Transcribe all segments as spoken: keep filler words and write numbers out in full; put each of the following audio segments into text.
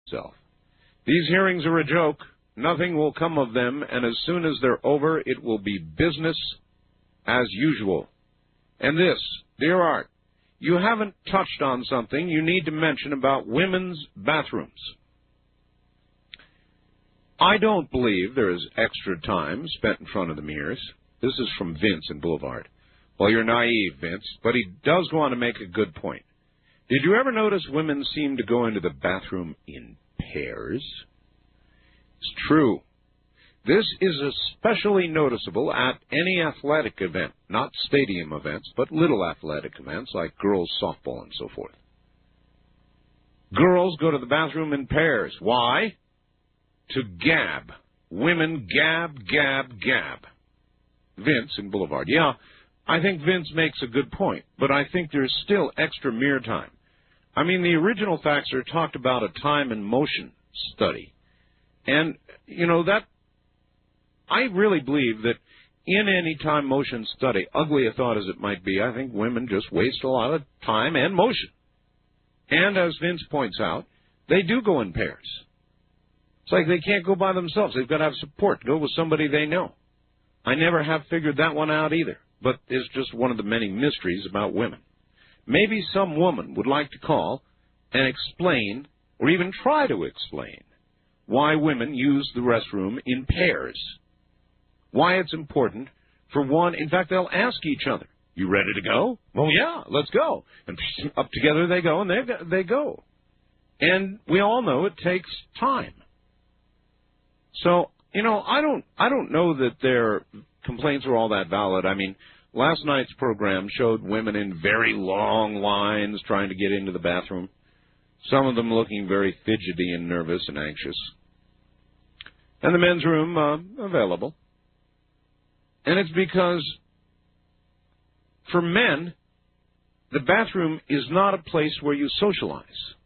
himself. These hearings are a joke. Nothing will come of them, and as soon as they're over, it will be business as usual. And this, dear Art, you haven't touched on something you need to mention about women's bathrooms. I don't believe there is extra time spent in front of the mirrors. This is from Vince in Boulevard. Well, you're naive, Vince, but he does want to make a good point. Did you ever notice women seem to go into the bathroom in pairs? It's true. This is especially noticeable at any athletic event, not stadium events, but little athletic events like girls' softball and so forth. Girls go to the bathroom in pairs. Why? To gab. Women gab, gab, gab. Vince in Boulevard. Yeah, I think Vince makes a good point, but I think there's still extra mirror time. I mean, the original Faxer talked about a time and motion study. And, you know, that, I really believe that in any time motion study, ugly a thought as it might be, I think women just waste a lot of time and motion. And as Vince points out, they do go in pairs. It's like they can't go by themselves. They've got to have support, go with somebody they know. I never have figured that one out either, but it's just one of the many mysteries about women. Maybe some woman would like to call and explain, or even try to explain, why women use the restroom in pairs. Why it's important for one. In fact, they'll ask each other, you ready to go? Well, yeah, let's go. And up together they go, and they they go. And we all know it takes time. So, you know, I don't I don't know that their complaints are all that valid. I mean, last night's program showed women in very long lines trying to get into the bathroom, some of them looking very fidgety and nervous and anxious. And the men's room uh, available. And it's because for men, the bathroom is not a place where you socialize.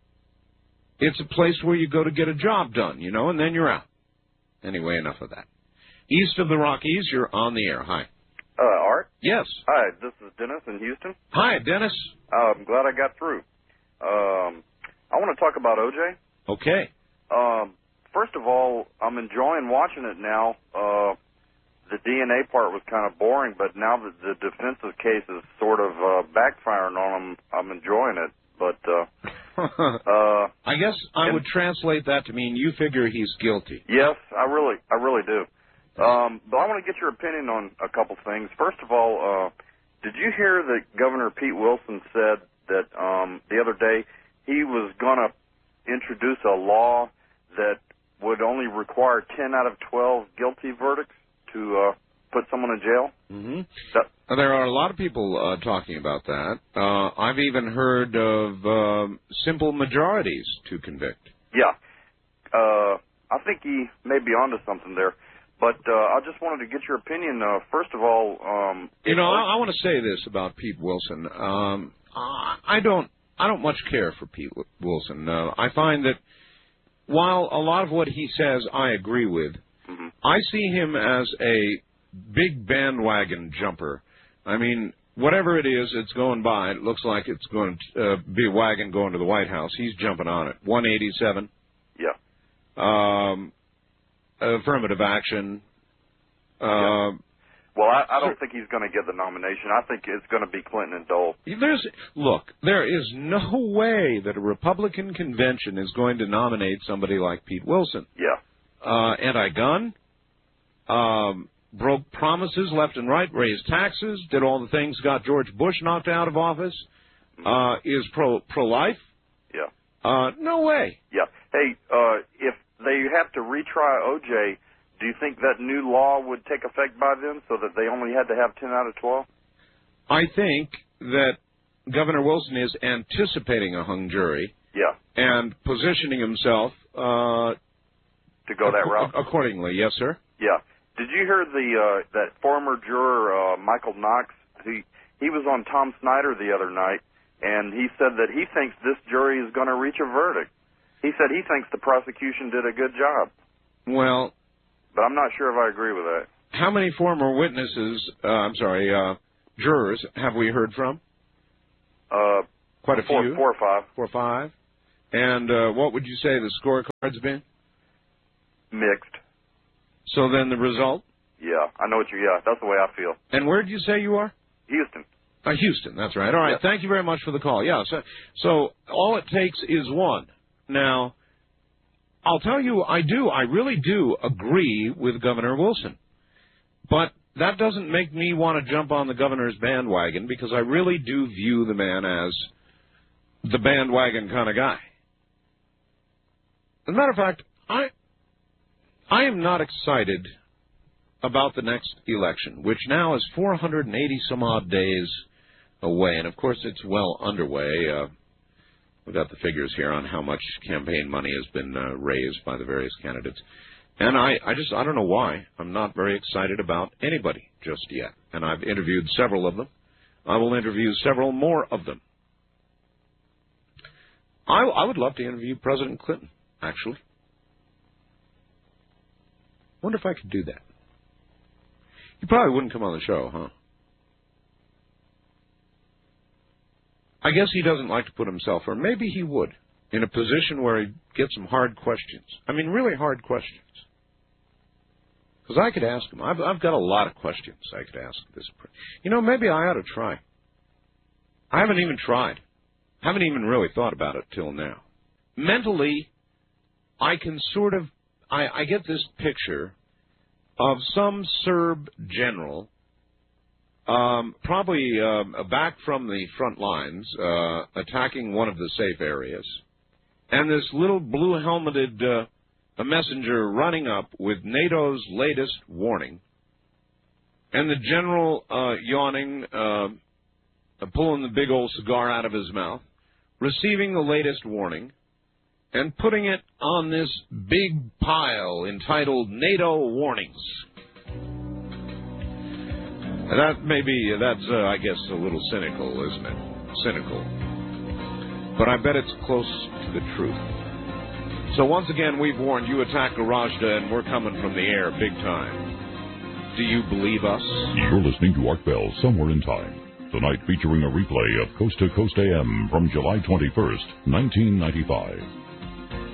It's a place where you go to get a job done, you know, and then you're out. Anyway, enough of that. East of the Rockies, you're on the air. Hi. Uh, Art? Yes. Hi, this is Dennis in Houston. Hi, Dennis. Uh, I'm glad I got through. Um, I want to talk about O J. Okay. Um, first of all, I'm enjoying watching it now. Uh, the D N A part was kind of boring, but now that the defensive case is sort of uh, backfiring on him, I'm enjoying it. But uh, uh, I guess I would translate that to mean you figure he's guilty. Yes, I really, I really do. Um, but I want to get your opinion on a couple things. First of all, uh, did you hear that Governor Pete Wilson said that um, the other day he was going to introduce a law that would only require ten out of twelve guilty verdicts to uh, put someone in jail? Mm-hmm. That, there are a lot of people uh, talking about that. Uh, I've even heard of uh, simple majorities to convict. Yeah. Uh, I think he may be onto something there. But uh, I just wanted to get your opinion. Uh, first of all, um, you know, I, I want to say this about Pete Wilson. Um, I don't, I don't much care for Pete Wilson. Uh, I find that while a lot of what he says I agree with, mm-hmm. I see him as a big bandwagon jumper. I mean, whatever it is that's going by, it looks like it's going to uh, be a wagon going to the White House. He's jumping on it. one eighty-seven. Yeah. Um. Affirmative action. Uh, yeah. Well, I, I don't think he's going to get the nomination. I think it's going to be Clinton and Dole. There's, look, there is no way that a Republican convention is going to nominate somebody like Pete Wilson. Yeah. Uh, anti-gun, um, broke promises left and right, raised taxes, did all the things, got George Bush knocked out of office, mm-hmm. uh, is pro, pro-life. Yeah. Uh, no way. Yeah. Hey, uh, if they have to retry O J, do you think that new law would take effect by then so that they only had to have ten out of twelve? I think that Governor Wilson is anticipating a hung jury. Yeah. And positioning himself uh, to go that route? Accordingly, yes, sir. Yeah. Did you hear the uh, that former juror, uh, Michael Knox? He, he was on Tom Snyder the other night, and he said that he thinks this jury is going to reach a verdict. He said he thinks the prosecution did a good job. Well, but I'm not sure if I agree with that. How many former witnesses, uh, I'm sorry, uh, jurors have we heard from? Uh, Quite a four, few. Four or five. Four or five. And uh, what would you say the scorecard's been? Mixed. So then the result? Yeah, I know what you. Yeah, that's the way I feel. And where did you say you are? Houston. Uh, Houston, that's right. All right, yep. Thank you very much for the call. Yeah, so, so all it takes is one. Now, I'll tell you, I do, I really do agree with Governor Wilson. But that doesn't make me want to jump on the governor's bandwagon, because I really do view the man as the bandwagon kind of guy. As a matter of fact, I, I am not excited about the next election, which now is four hundred eighty some odd days away. And, of course, it's well underway. Uh, we've got the figures here on how much campaign money has been uh, raised by the various candidates. And I, I just, I don't know why. I'm not very excited about anybody just yet. And I've interviewed several of them. I will interview several more of them. I, I would love to interview President Clinton, actually. Wonder if I could do that. He probably wouldn't come on the show, huh? I guess he doesn't like to put himself, or maybe he would, in a position where he'd get some hard questions. I mean, really hard questions. Because I could ask him. I've, I've got a lot of questions I could ask this. You know, maybe I ought to try. I haven't even tried. Haven't even really thought about it till now. Mentally, I can sort of, I, I get this picture of some Serb general, um, probably uh, back from the front lines, uh, attacking one of the safe areas, and this little blue-helmeted uh, a messenger running up with NATO's latest warning, and the general uh, yawning, uh, pulling the big old cigar out of his mouth, receiving the latest warning, and putting it on this big pile entitled NATO Warnings. That may be, that's, uh, I guess, a little cynical, isn't it? Cynical. But I bet it's close to the truth. So once again, we've warned you, attack Garajda, and we're coming from the air big time. Do you believe us? You're listening to Art Bell, Somewhere in Time. Tonight featuring a replay of Coast to Coast A M from July twenty-first, nineteen ninety-five.